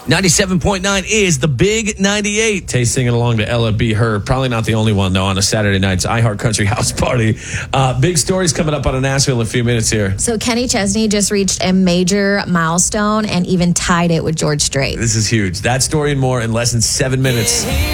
97.9 is the Big 98. Tay singing along to Ella B. Herb. Probably not the only one, though, on a Saturday night's iHeart Country House Party. Big stories coming up out of Nashville in a few minutes here. So Kenny Chesney just reached a major milestone and even tied it with George Strait. This is huge. That story and more in less than 7 minutes.